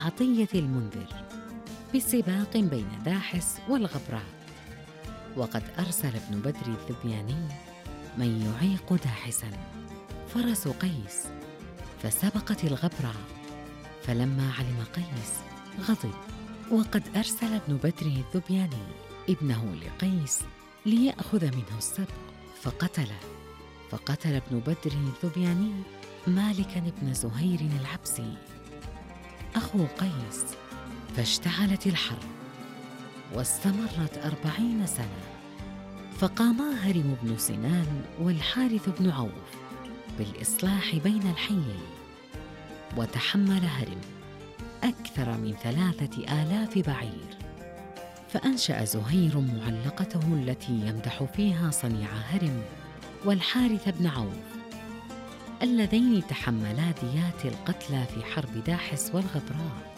عطية المنذر بسباق بين داحس والغبراء. وقد أرسل ابن بدر الذبياني من يعيق داحساً فرس قيس، فسبقت الغبراء، فلما علم قيس غضب. وقد أرسل ابن بدر الذبياني ابنه لقيس ليأخذ منه السبق فقتله. فقتل ابن بدر الذبياني مالكا بن زهير العبسي أخو قيس، فاشتعلت الحرب واستمرت 40 سنة. فقاما هرم بن سنان والحارث بن عوف بالإصلاح بين الحيين، وتحمل هرم أكثر من 3000 بعير. فأنشأ زهير معلقته التي يمدح فيها صنيع هرم والحارث بن عوف، اللذين تحملا ديات القتلى في حرب داحس والغبراء،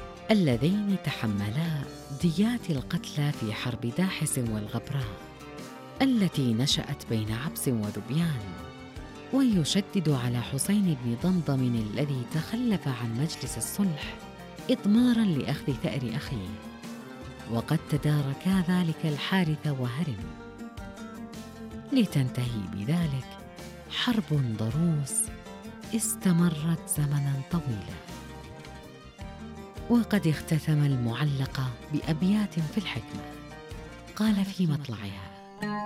التي نشأت بين عبس وذبيان. ويشدد على حسين بن ضمضم الذي تخلف عن مجلس الصلح إضماراً لأخذ ثأر أخيه. وقد تداركا ذلك الحارث وهرم، لتنتهي بذلك حرب ضروس استمرت زمناً طويلاً. وقد اختتم المعلق بأبيات في الحكمة، قال في مطلعها: